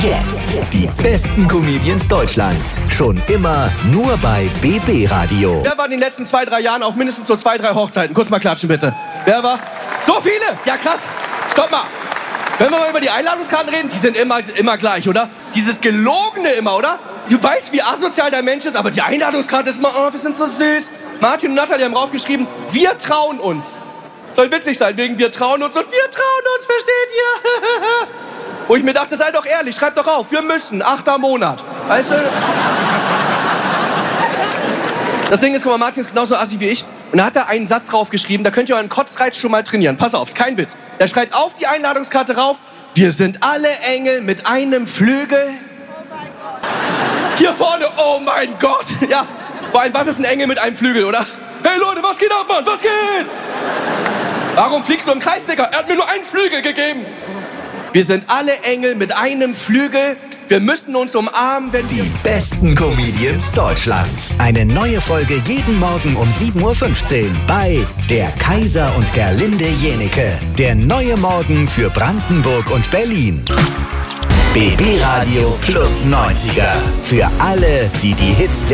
Jetzt. Die besten Comedians Deutschlands. Schon immer nur bei BB Radio. Wer war in den letzten 2-3 Jahren auf mindestens so 2-3 Hochzeiten? Kurz mal klatschen, bitte. Wer war? So viele? Ja, krass. Stopp mal. Wenn wir mal über die Einladungskarten reden, die sind immer gleich, oder? Dieses Gelogene immer, oder? Du weißt, wie asozial dein Mensch ist, aber die Einladungskarte ist immer, oh, wir sind so süß. Martin und Natalie haben draufgeschrieben, wir trauen uns. Soll witzig sein, wegen wir trauen uns und wir trauen uns, versteht ihr? Wo ich mir dachte, sei doch ehrlich, schreib doch auf, wir müssen, 8. Monat. Weißt du? Das Ding ist, guck mal, Martin ist genauso assi wie ich. Und da hat er einen Satz draufgeschrieben, da könnt ihr euren Kotzreiz schon mal trainieren. Pass auf, ist kein Witz. Der schreibt auf die Einladungskarte rauf, wir sind alle Engel mit einem Flügel. Oh mein Gott. Hier vorne, oh mein Gott. Ja, vor allem, was ist ein Engel mit einem Flügel, oder? Hey Leute, was geht ab, Mann, was geht? Warum fliegst du im Kreis, Digga? Er hat mir nur einen Flügel gegeben. Wir sind alle Engel mit einem Flügel. Wir müssen uns umarmen, wenn die besten Comedians Deutschlands. Eine neue Folge jeden Morgen um 7:15 Uhr bei Der Kaiser und Gerlinde Jenecke. Der neue Morgen für Brandenburg und Berlin. BB Radio plus 90er. Für alle, die die Hits